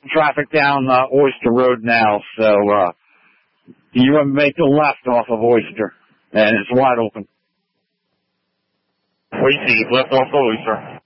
traffic down Oyster Road now, so you want to make a left off of Oyster, and it's wide open. We see, left off Oyster.